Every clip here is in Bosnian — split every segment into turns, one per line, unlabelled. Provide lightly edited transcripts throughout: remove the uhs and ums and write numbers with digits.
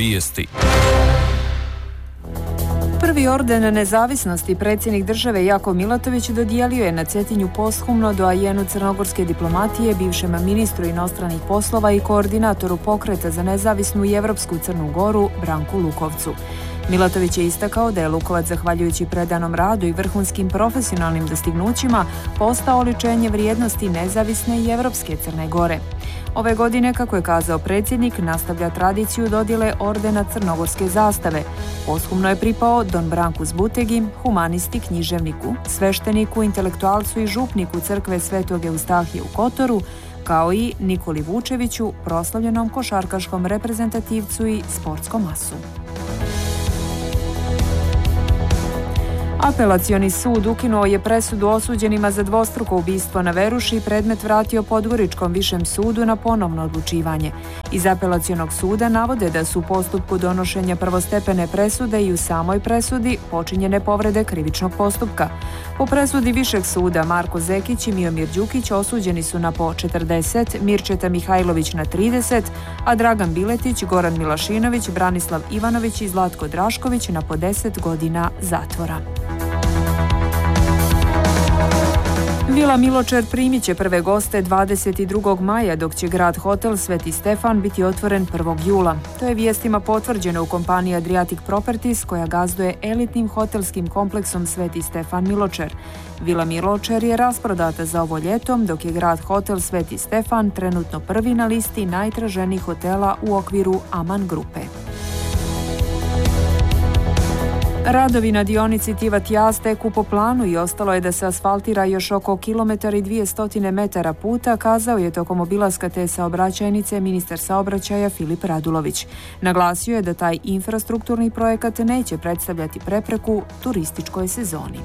vijesti.
Prvi orden nezavisnosti predsjednik države Jakov Milatović dodijelio je na Cetinju posthumno doajenu crnogorske diplomatije, bivšem ministru inostranih poslova i koordinatoru pokreta za nezavisnu i evropsku Crnu Goru Branku Lukovcu. Milatović je istakao da je Lukovac, zahvaljujući predanom radu i vrhunskim profesionalnim dostignućima, postao oličenje vrijednosti nezavisne i evropske Crne Gore. Ove godine, kako je kazao predsjednik, nastavlja tradiciju dodjele ordena crnogorske zastave. Posthumno je pripao Don Branku Zbutegi, humanisti, književniku, svešteniku, intelektualcu i župniku crkve Svetog Eustahije u Kotoru, kao i Nikoli Vučeviću, proslavljenom košarkaškom reprezentativcu i sportskom asu. Apelacioni sud ukinuo je presudu osuđenima za dvostruko ubistvo na Veruši i predmet vratio Podgoričkom višem sudu na ponovno odlučivanje. Iz apelacionog suda navode da su u postupku donošenja prvostepene presude i u samoj presudi počinjene povrede krivičnog postupka. Po presudi višeg suda Marko Zekić i Miomir Đukić osuđeni su na po 40, Mirčeta Mihajlović na 30, a Dragan Biletić, Goran Milašinović, Branislav Ivanović i Zlatko Drašković na po 10 godina zatvora. Vila Miločer primit će prve goste 22. maja, dok će grad hotel Sveti Stefan biti otvoren 1. jula. To je vijestima potvrđeno u kompaniji Adriatic Properties, koja gazduje elitnim hotelskim kompleksom Sveti Stefan Miločer. Vila Miločer je rasprodata za ovo ljetom, dok je grad hotel Sveti Stefan trenutno prvi na listi najtraženijih hotela u okviru Aman grupe. Radovi na dionici Tivat-Jaz teku po planu i ostalo je da se asfaltira još oko 1,2 metara puta, kazao je tokom obilaska te saobraćajnice ministar saobraćaja Filip Radulović. Naglasio je da taj infrastrukturni projekat neće predstavljati prepreku turističkoj sezoni.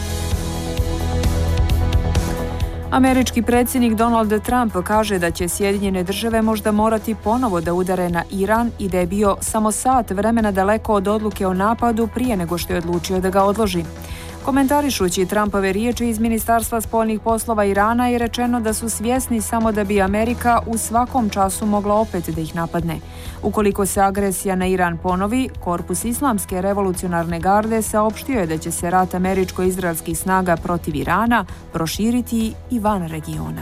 Američki predsjednik Donald Trump kaže da će Sjedinjene države možda morati ponovo da udare na Iran i da je bio samo sat vremena daleko od odluke o napadu prije nego što je odlučio da ga odloži. Komentarišući Trumpove riječi iz Ministarstva spoljnih poslova Irana je rečeno da su svjesni samo da bi Amerika u svakom času mogla opet da ih napadne. Ukoliko se agresija na Iran ponovi, Korpus Islamske revolucionarne garde saopštio je da će se rat američko-izraelskih snaga protiv Irana proširiti i van regiona.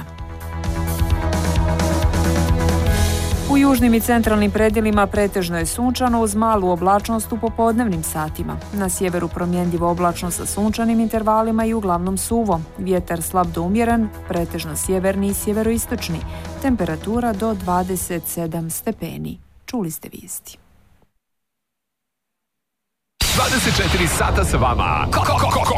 U južnim i centralnim predjelima pretežno je sunčano uz malu oblačnost u popodnevnim satima. Na sjeveru promjenljivo oblačno sa sunčanim intervalima i uglavnom suvo. Vjetar slab do umjeren, pretežno sjeverni i sjeveroistočni. Temperatura do 27 stepeni. Čuli ste vijesti.
24 sata sa vama.